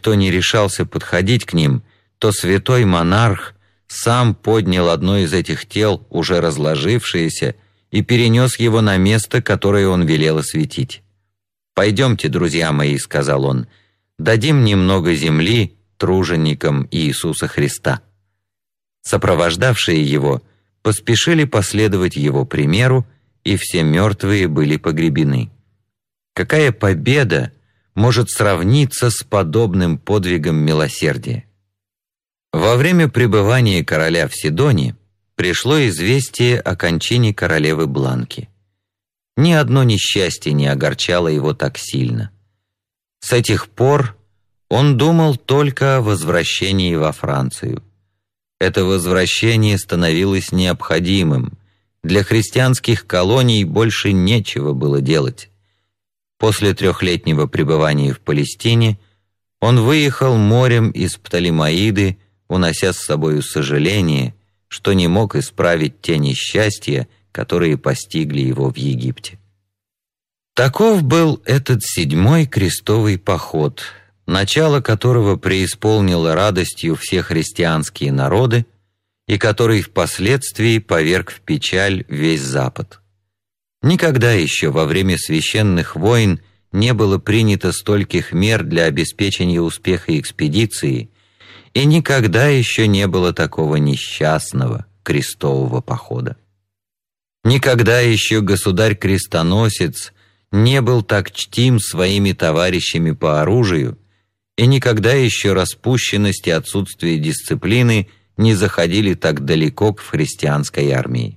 никто не решался подходить к ним, то святой монарх сам поднял одно из этих тел, уже разложившееся, и перенес его на место, которое он велел осветить. «Пойдемте, друзья мои», — сказал он, — «дадим немного земли труженикам Иисуса Христа». Сопровождавшие его поспешили последовать его примеру, и все мертвые были погребены. Какая победа может сравниться с подобным подвигом милосердия? Во время пребывания короля в Сидоне пришло известие о кончине королевы Бланки. Ни одно несчастье не огорчало его так сильно. С этих пор он думал только о возвращении во Францию. Это возвращение становилось необходимым. Для христианских колоний больше нечего было делать. После 3-летнего пребывания в Палестине он выехал морем из Птолемаиды, унося с собою сожаление, что не мог исправить те несчастья, которые постигли его в Египте. Таков был этот 7-й крестовый поход, начало которого преисполнило радостью все христианские народы и который впоследствии поверг в печаль весь Запад. Никогда еще во время священных войн не было принято стольких мер для обеспечения успеха экспедиции, и никогда еще не было такого несчастного крестового похода. Никогда еще государь-крестоносец не был так чтим своими товарищами по оружию, и никогда еще распущенность и отсутствие дисциплины не заходили так далеко в христианской армии.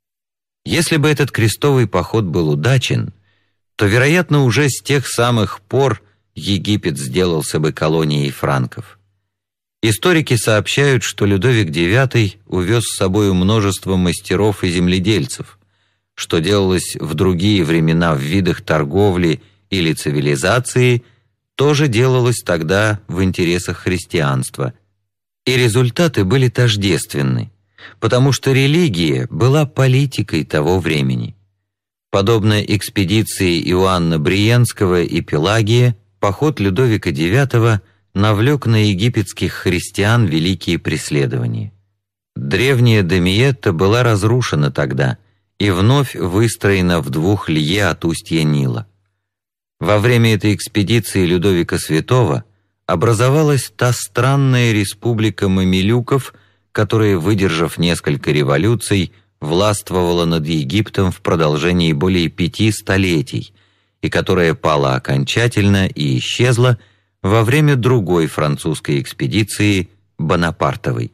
Если бы этот крестовый поход был удачен, то, вероятно, уже с тех самых пор Египет сделался бы колонией франков. Историки сообщают, что Людовик IX увез с собой множество мастеров и земледельцев, что делалось в другие времена в видах торговли или цивилизации, тоже делалось тогда в интересах христианства. И результаты были тождественны, потому что религия была политикой того времени. Подобно экспедиции Иоанна Бриенского и Пелагия, поход Людовика IX навлек на египетских христиан великие преследования. Древняя Дамиетта была разрушена тогда и вновь выстроена в 2 лье от устья Нила. Во время этой экспедиции Людовика Святого образовалась та странная республика мамилюков, которая, выдержав несколько революций, властвовала над Египтом в продолжении более 5 столетий и которая пала окончательно и исчезла во время другой французской экспедиции Бонапартовой.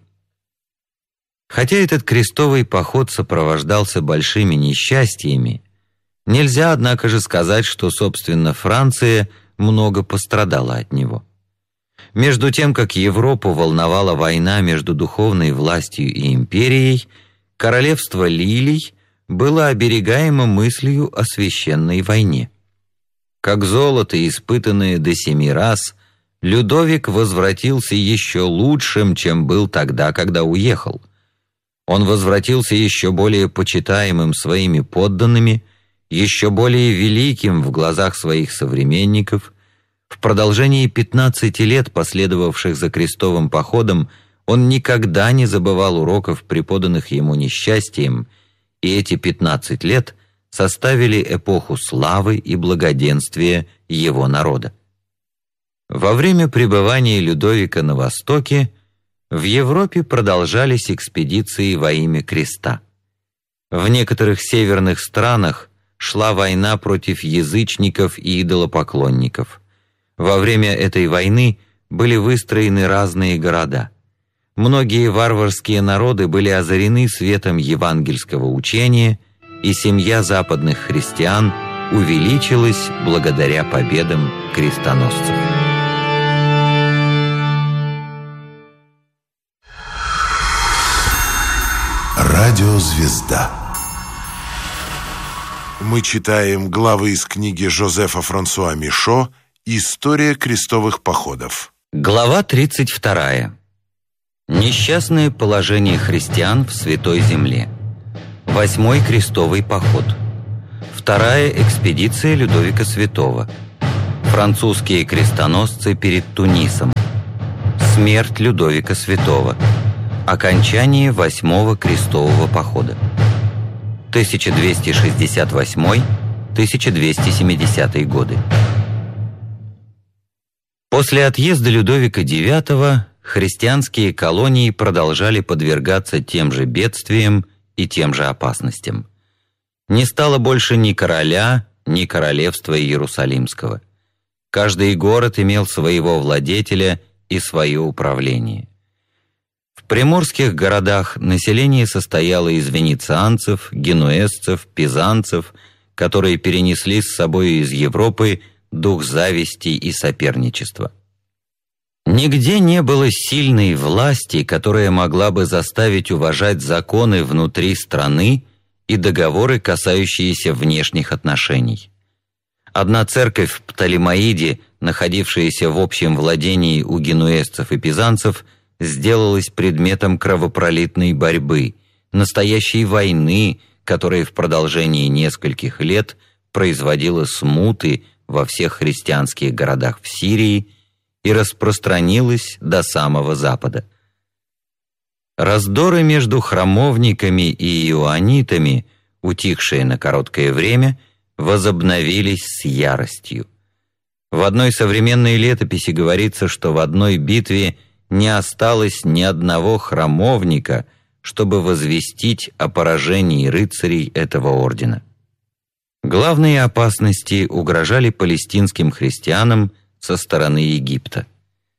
Хотя этот крестовый поход сопровождался большими несчастьями, нельзя, однако же, сказать, что, собственно, Франция много пострадала от него. Между тем, как Европу волновала война между духовной властью и империей, королевство Лилий было оберегаемо мыслью о священной войне. Как золото, испытанное до 7 раз, Людовик возвратился еще лучшим, чем был тогда, когда уехал. Он возвратился еще более почитаемым своими подданными, еще более великим в глазах своих современников. В продолжении 15 лет, последовавших за крестовым походом, он никогда не забывал уроков, преподанных ему несчастьем, и эти 15 лет составили эпоху славы и благоденствия его народа. Во время пребывания Людовика на Востоке в Европе продолжались экспедиции во имя креста. В некоторых северных странах шла война против язычников и идолопоклонников. Во время этой войны были выстроены разные города. Многие варварские народы были озарены светом евангельского учения, и семья западных христиан увеличилась благодаря победам крестоносцев. Радиозвезда. Мы читаем главы из книги Жозефа Франсуа Мишо «История крестовых походов». Глава 32. Несчастное положение христиан в Святой Земле. 8-й крестовый поход. 2-я экспедиция Людовика Святого. Французские крестоносцы перед Тунисом. Смерть Людовика Святого. Окончание 8-го крестового похода. 1268-1270 годы. После отъезда Людовика IX христианские колонии продолжали подвергаться тем же бедствиям и тем же опасностям. Не стало больше ни короля, ни королевства Иерусалимского. Каждый город имел своего владетеля и свое управление. В приморских городах население состояло из венецианцев, генуэзцев, пизанцев, которые перенесли с собой из Европы дух зависти и соперничества. Нигде не было сильной власти, которая могла бы заставить уважать законы внутри страны и договоры, касающиеся внешних отношений. Одна церковь в Птолемаиде, находившаяся в общем владении у генуэзцев и пизанцев, сделалась предметом кровопролитной борьбы, настоящей войны, которая в продолжении нескольких лет производила смуты во всех христианских городах в Сирии и распространилась до самого Запада. Раздоры между храмовниками и иоанитами, утихшие на короткое время, возобновились с яростью. В одной современной летописи говорится, что в одной битве не осталось ни одного храмовника, чтобы возвестить о поражении рыцарей этого ордена. Главные опасности угрожали палестинским христианам со стороны Египта.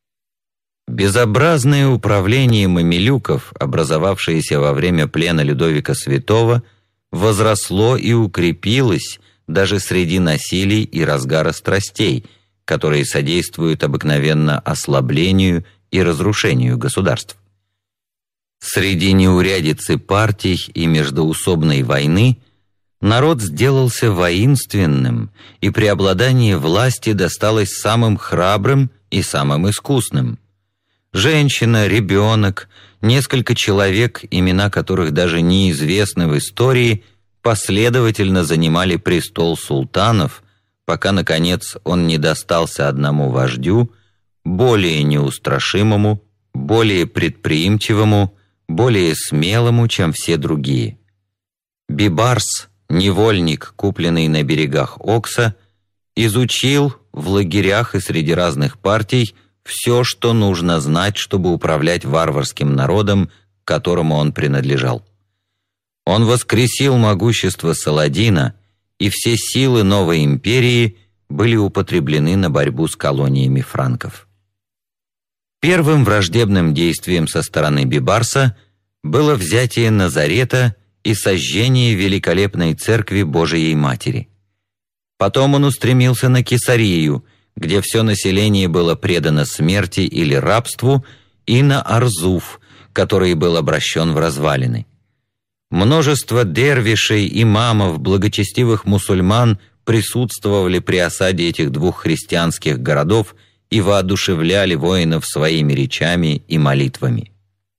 Безобразное управление мамилюков, образовавшееся во время плена Людовика Святого, возросло и укрепилось даже среди насилий и разгара страстей, которые содействуют обыкновенно ослаблению и разрушению государств. Среди неурядицы партий и междоусобной войны народ сделался воинственным, и преобладание власти досталось самым храбрым и самым искусным. Женщина, ребенок, несколько человек, имена которых даже неизвестны в истории, последовательно занимали престол султанов, пока, наконец, он не достался одному вождю, более неустрашимому, более предприимчивому, более смелому, чем все другие. Бибарс, невольник, купленный на берегах Окса, изучил в лагерях и среди разных партий все, что нужно знать, чтобы управлять варварским народом, к которому он принадлежал. Он воскресил могущество Саладина, и все силы новой империи были употреблены на борьбу с колониями франков. Первым враждебным действием со стороны Бибарса было взятие Назарета и сожжение великолепной церкви Божией Матери. Потом он устремился на Кесарию, где все население было предано смерти или рабству, и на Арзуф, который был обращен в развалины. Множество дервишей, имамов, благочестивых мусульман присутствовали при осаде этих двух христианских городов и воодушевляли воинов своими речами и молитвами.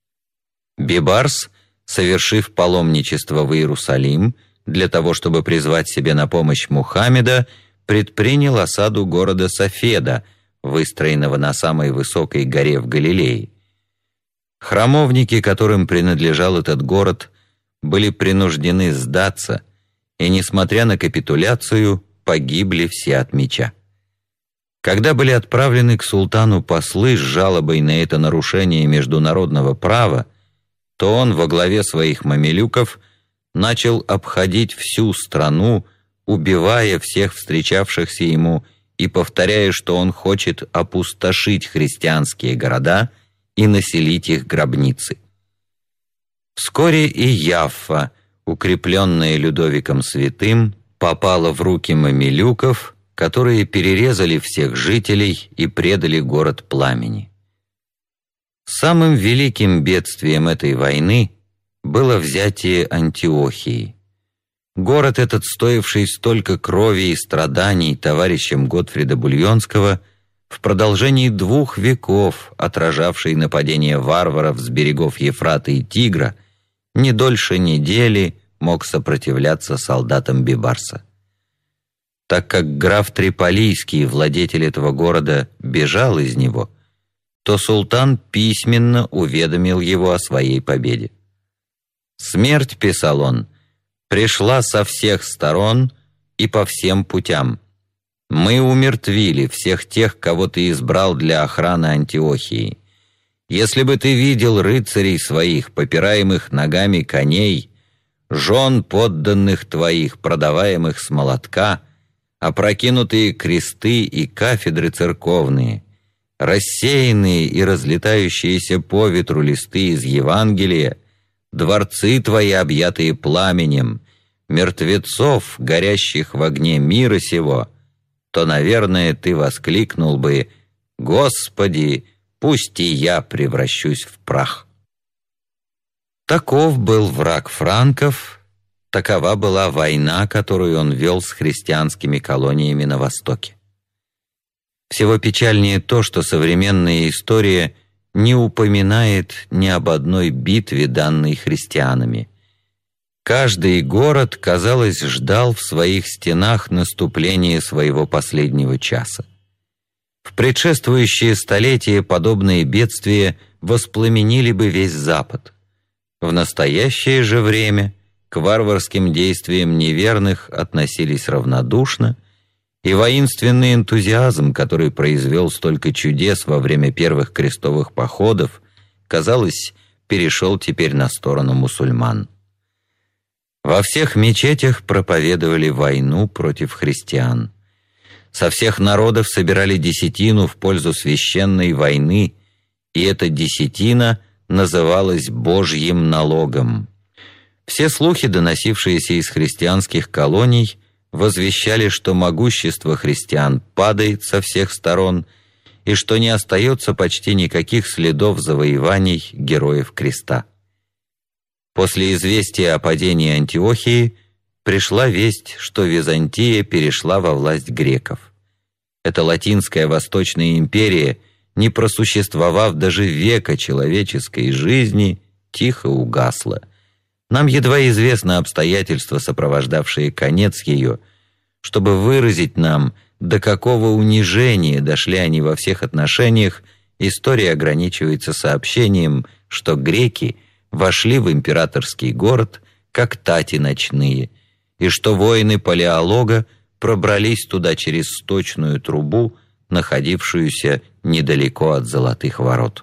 Бибарс, совершив паломничество в Иерусалим для того, чтобы призвать себе на помощь Мухаммеда, предпринял осаду города Сафеда, выстроенного на самой высокой горе в Галилее. Храмовники, которым принадлежал этот город, были принуждены сдаться, и, несмотря на капитуляцию, погибли все от меча. Когда были отправлены к султану послы с жалобой на это нарушение международного права, то он во главе своих мамилюков начал обходить всю страну, убивая всех встречавшихся ему и повторяя, что он хочет опустошить христианские города и населить их гробницы. Вскоре и Яффа, укрепленная Людовиком Святым, попала в руки мамилюков, которые перерезали всех жителей и предали город пламени. Самым великим бедствием этой войны было взятие Антиохии. Город этот, стоивший столько крови и страданий товарищам Готфрида Бульонского, в продолжении 2 веков отражавший нападение варваров с берегов Ефрата и Тигра, не дольше недели мог сопротивляться солдатам Бибарса. Так как граф Триполийский, владетель этого города, бежал из него, то султан письменно уведомил его о своей победе. «Смерть», — писал он, — «пришла со всех сторон и по всем путям. Мы умертвили всех тех, кого ты избрал для охраны Антиохии. Если бы ты видел рыцарей своих, попираемых ногами коней, жен подданных твоих, продаваемых с молотка, опрокинутые кресты и кафедры церковные, рассеянные и разлетающиеся по ветру листы из Евангелия, дворцы твои, объятые пламенем, мертвецов, горящих в огне мира сего, то, наверное, ты воскликнул бы: «Господи, пусть и я превращусь в прах». Таков был враг франков, такова была война, которую он вел с христианскими колониями на Востоке. Всего печальнее то, что современная история не упоминает ни об одной битве, данной христианами. Каждый город, казалось, ждал в своих стенах наступления своего последнего часа. В предшествующие столетия подобные бедствия воспламенили бы весь Запад. В настоящее же время к варварским действиям неверных относились равнодушно, и воинственный энтузиазм, который произвел столько чудес во время первых крестовых походов, казалось, перешел теперь на сторону мусульман. Во всех мечетях проповедовали войну против христиан. Со всех народов собирали десятину в пользу священной войны, и эта десятина называлась Божьим налогом. Все слухи, доносившиеся из христианских колоний, возвещали, что могущество христиан падает со всех сторон и что не остается почти никаких следов завоеваний героев креста. После известия о падении Антиохии пришла весть, что Византия перешла во власть греков. Эта латинская Восточная империя, не просуществовав даже века человеческой жизни, тихо угасла. Нам едва известно обстоятельства, сопровождавшие конец ее. Чтобы выразить нам, до какого унижения дошли они во всех отношениях, история ограничивается сообщением, что греки вошли в императорский город, как тати ночные, и что воины Палеолога пробрались туда через сточную трубу, находившуюся недалеко от Золотых ворот.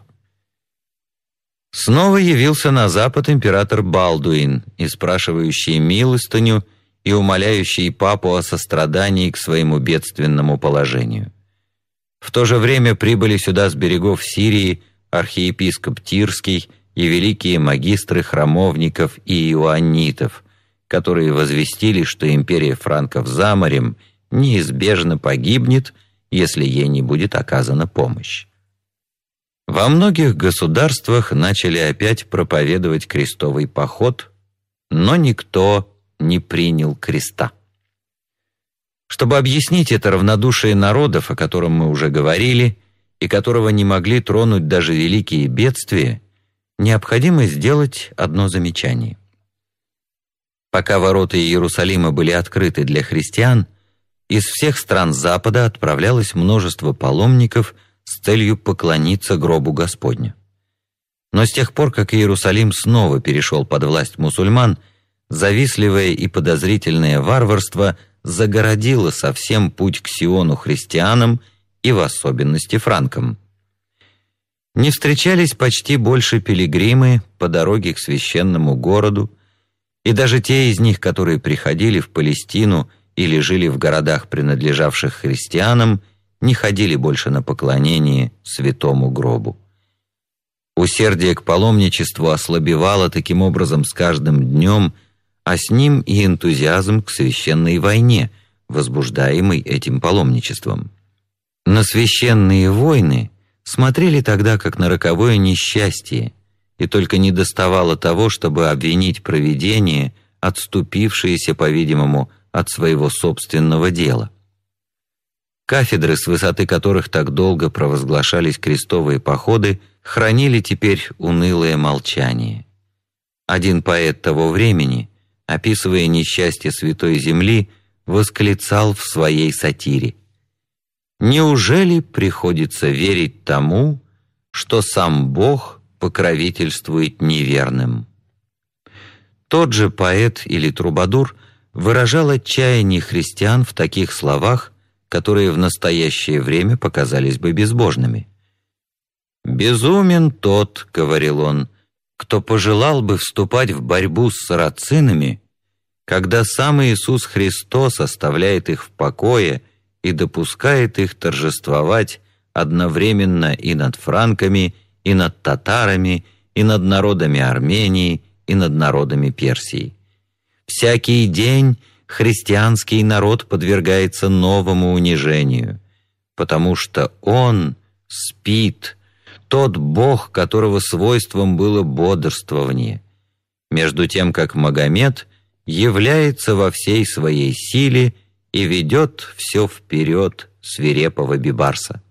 Снова явился на запад император Балдуин, испрашивающий милостыню и умоляющий папу о сострадании к своему бедственному положению. В то же время прибыли сюда с берегов Сирии архиепископ Тирский и великие магистры храмовников и иоаннитов, которые возвестили, что империя франков за морем неизбежно погибнет, если ей не будет оказана помощь. Во многих государствах начали опять проповедовать крестовый поход, но никто не принял креста. Чтобы объяснить это равнодушие народов, о котором мы уже говорили, и которого не могли тронуть даже великие бедствия, необходимо сделать одно замечание. Пока ворота Иерусалима были открыты для христиан, из всех стран Запада отправлялось множество паломников с целью поклониться гробу Господню. Но с тех пор, как Иерусалим снова перешел под власть мусульман, завистливое и подозрительное варварство загородило совсем путь к Сиону христианам и в особенности франкам. Не встречались почти больше пилигримы по дороге к священному городу, и даже те из них, которые приходили в Палестину или жили в городах, принадлежавших христианам, не ходили больше на поклонение святому гробу. Усердие к паломничеству ослабевало таким образом с каждым днем, а с ним и энтузиазм к священной войне, возбуждаемый этим паломничеством. На священные войны смотрели тогда как на роковое несчастье, и только недоставало того, чтобы обвинить провидение, отступившееся, по-видимому, от своего собственного дела. Кафедры, с высоты которых так долго провозглашались крестовые походы, хранили теперь унылое молчание. Один поэт того времени, описывая несчастье Святой Земли, восклицал в своей сатире: «Неужели приходится верить тому, что сам Бог покровительствует неверным. Тот же поэт или трубадур выражал отчаяние христиан в таких словах, которые в настоящее время показались бы безбожными. «Безумен тот, — говорил он, — кто пожелал бы вступать в борьбу с сарацинами, когда сам Иисус Христос оставляет их в покое и допускает их торжествовать одновременно и над франками, и над татарами, и над народами Армении, и над народами Персии. Всякий день христианский народ подвергается новому унижению, потому что он спит, тот Бог, которого свойством было бодрствование, между тем как Магомед является во всей своей силе и ведет все вперед свирепого бибарса.